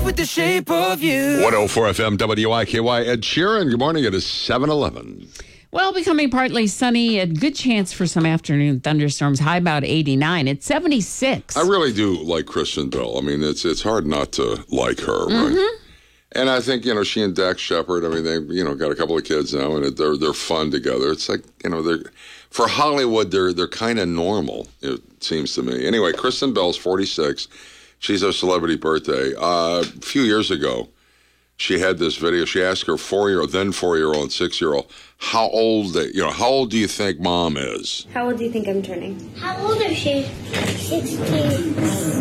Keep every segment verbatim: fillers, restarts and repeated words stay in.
love with the shape of you. one oh four F M W I K Y. Ed Sheeran, good morning. It is seven eleven. Well, becoming partly sunny, a good chance for some afternoon thunderstorms. High about eighty-nine. It's seventy-six. I really do like Kristen Bell. I mean, it's it's hard not to like her, right? Mm-hmm. And I think, you know, she and Dax Shepard, I mean, they, you know, got a couple of kids now, and they're they're fun together. It's like, you know, they're for Hollywood, they're they're kind of normal, it seems to me. Anyway, Kristen Bell's forty-six. She's a celebrity birthday. Uh, a few years ago, she had this video. She asked her four-year-old, then four-year-old and six-year-old, how old they, you know, how old do you think mom is? How old do you think I'm turning? How old is she? sixty-three.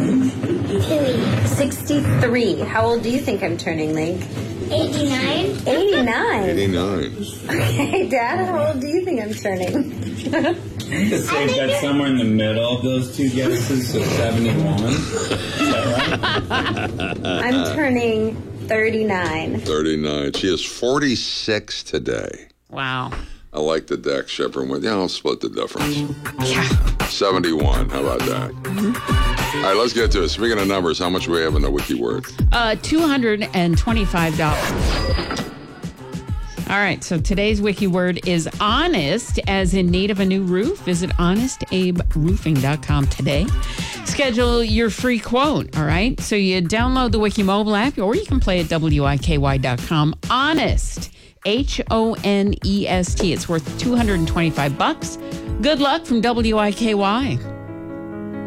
sixty-three. How old do you think I'm turning, Link? eighty-nine. eighty-nine. eighty-nine. Okay, Dad, how old do you think I'm turning? I'm to say that somewhere in the middle of those two guesses, so seventy-one. Is that right? I'm turning thirty-nine. thirty-nine. She is forty-six today. Wow. I like the Dax Shepard one. Yeah, I'll split the difference. Yeah. seventy-one. How about that? Mm-hmm. All right, let's get to it. Speaking of numbers, how much do we have in the wiki word? Uh, two hundred twenty-five dollars. All right, so today's wiki word is honest, as in need of a new roof. Visit honest abe roofing dot com today. Schedule your free quote, all right? So you download the Wiki mobile app, or you can play at W I K Y dot com. Honest, H O N E S T. It's worth two hundred twenty-five bucks. Good luck from W I K Y.